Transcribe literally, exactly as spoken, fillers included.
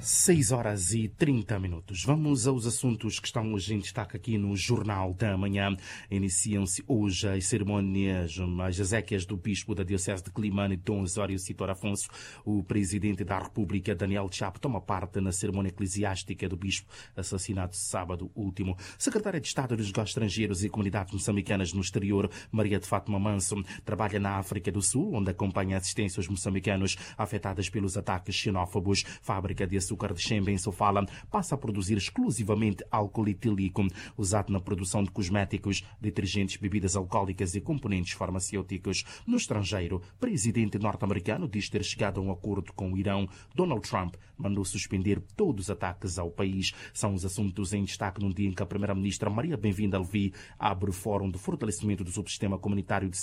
seis horas e trinta minutos. Vamos aos assuntos que estão hoje em destaque aqui no Jornal da Manhã. Iniciam-se hoje as cerimônias, as exéquias do Bispo da Diocese de Climane, Dom Osório Citor Afonso. O Presidente da República, Daniel Chapo, toma parte na cerimônia eclesiástica do Bispo, assassinado sábado último. Secretária de Estado dos Negócios Estrangeiros e Comunidades Moçambicanas no Exterior, Maria de Fátima Manso, trabalha na África do Sul, onde acompanha a assistência aos moçambicanos afetados pelos ataques xenófobos. Fábrica de açúcar de Xembe, em Sofala, passa a produzir exclusivamente álcool etílico, usado na produção de cosméticos, detergentes, bebidas alcoólicas e componentes farmacêuticos. No estrangeiro, o presidente norte-americano diz ter chegado a um acordo com o Irão. Donald Trump mandou suspender todos os ataques ao país. São os assuntos em destaque num dia em que a primeira-ministra Maria Bem-vinda Levi abre o Fórum de Fortalecimento do Subsistema Comunitário de